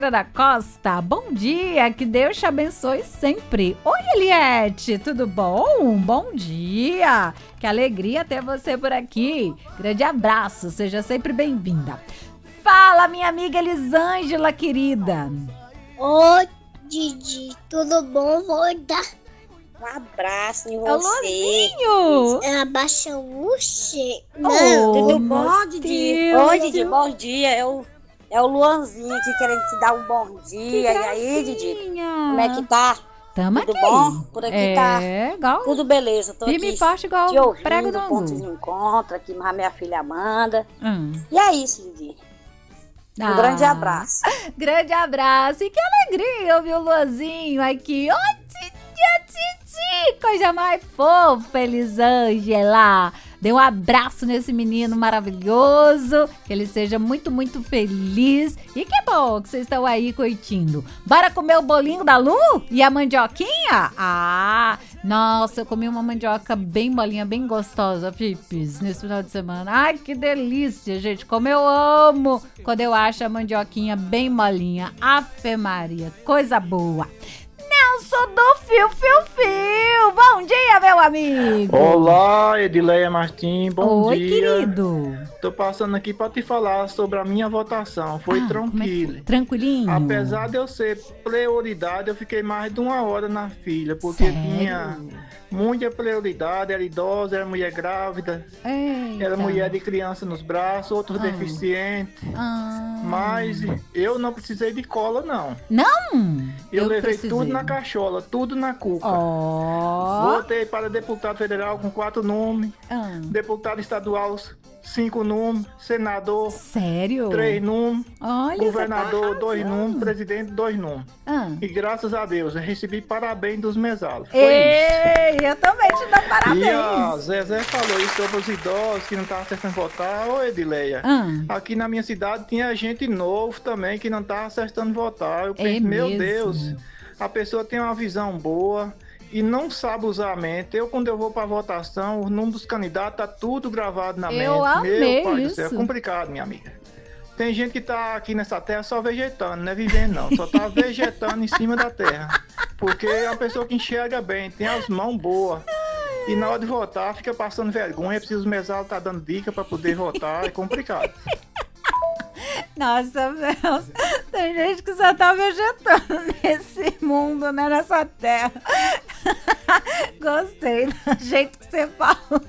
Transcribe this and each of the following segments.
da Costa, bom dia, que Deus te abençoe sempre. Oi, Eliette, tudo bom? Bom dia, que alegria ter você por aqui. Grande abraço, seja sempre bem-vinda. Fala, minha amiga Elisângela, querida. Oi, Didi, tudo bom? Vou dar um abraço em você. Alôzinho! Abaixa você. Oh, Tudo bom, Didi? Deus. Oi, Didi, bom dia. É o Luanzinho aqui querendo te dar um bom dia. E aí, Didi? Como é que tá? Tamo Tudo aqui. bom? Por aqui tá Igual tudo beleza. Tô firme aqui e forte igual te ouvindo, prego do pontos de angu. encontro aqui, mas a minha filha Amanda. Hum. E é isso, Didi. Um grande abraço. Grande abraço. E que alegria ouvir o Luanzinho aqui. Ô, Titi, coisa mais fofa, Elisângela. Dê um abraço nesse menino maravilhoso, que ele seja muito, muito feliz. E que bom que vocês estão aí curtindo. Bora comer o bolinho da Lu e a mandioquinha? Ah, nossa, eu comi uma mandioca bem molinha, bem gostosa, Pipis, nesse final de semana. Ai, que delícia, gente, como eu amo quando eu acho a mandioquinha bem molinha. Ave Maria, coisa boa. Nelson do Fio. Bom dia, meu amigo. Olá, Edileia Martins, bom Oi, dia. querido. Tô passando aqui para te falar sobre a minha votação. Foi tranquilo. Tranquilinho? Apesar de eu ser prioridade, eu fiquei mais de 1 hora na fila, porque Sério? tinha muita prioridade, era idosa, era mulher grávida, Eita. era mulher de criança nos braços, outros deficientes. Mas eu não precisei de cola, não. Não? Eu levei precisei. tudo na cachola, tudo na cuca. Ó. Votei para deputado federal com 4 nomes, deputado estadual 5 nomes, senador Sério? 3 nomes, Olha, governador você tá 2 arrasando. nomes, presidente 2 nomes. E graças a Deus eu recebi parabéns dos mesalos. Foi Ei, eu também te dou isso. parabéns. E a Zezé falou isso sobre os idosos que não estavam acertando votar. Ô, Edileia, aqui na minha cidade tinha gente novo também que não estava acertando votar. Eu pensei, meu mesmo? Deus, a pessoa tem uma visão boa e não sabe usar a mente. Quando eu vou pra votação, o número dos candidatos tá tudo gravado na mente. Eu amei Meu pai do isso. céu, é complicado, minha amiga. Tem gente que tá aqui nessa terra só vegetando, não é vivendo não. Só tá vegetando em cima da terra. Porque é uma pessoa que enxerga bem, tem as mãos boas. E na hora de votar, fica passando vergonha, precisa os mesalos tá dando dica pra poder votar, é complicado. Nossa, Deus, tem gente que só tá vegetando nesse mundo, né? Nessa terra. Gostei do jeito que você falou.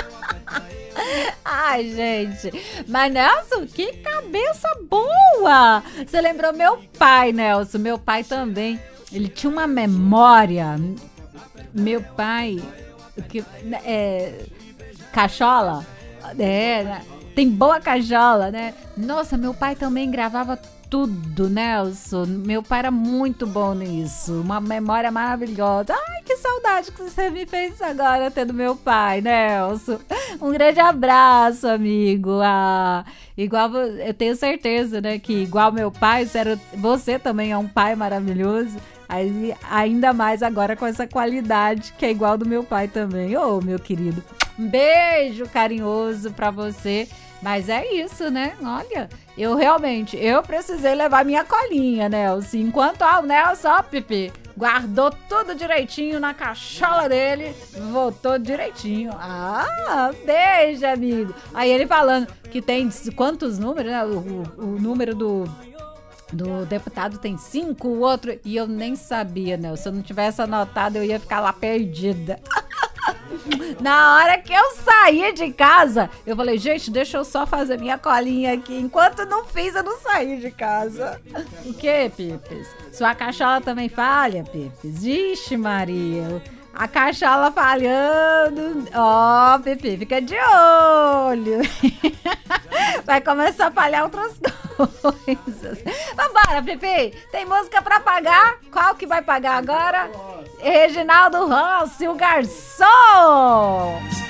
Ai, gente. Mas, Nelson, que cabeça boa! Você lembrou meu pai, Nelson. Meu pai também. Ele tinha uma memória. Meu pai... cachola? Tem boa cachola, né? Nossa, meu pai também gravava tudo, Nelson. Meu pai era muito bom nisso. Uma memória maravilhosa. Ai, que saudade que você me fez agora tendo meu pai, Nelson. Um grande abraço, amigo. Igual eu tenho certeza, né, que igual meu pai, você também é um pai maravilhoso. Aí, ainda mais agora com essa qualidade que é igual do meu pai também. Ô, meu querido. Um beijo carinhoso pra você. Mas é isso, né? Olha, eu precisei levar minha colinha, Nelson. Enquanto o Nelson, Pipi, guardou tudo direitinho na cachola dele, voltou direitinho. Beijo, amigo. Aí ele falando que tem quantos números, né? O número do deputado tem 5, o outro... E eu nem sabia, né? Se eu não tivesse anotado, eu ia ficar lá perdida. Na hora que eu saí de casa, eu falei, gente, deixa eu só fazer minha colinha aqui. Enquanto não fiz, eu não saí de casa. O que, Pipis? Sua cachola também falha, Pipis? Ixi, Maria... A cachola falhando. Ó, Pipi, fica de olho. Vai começar a falhar outras coisas. Vambora, Pipi. Tem música pra pagar? Qual que vai pagar agora? Reginaldo Rossi, o garçom.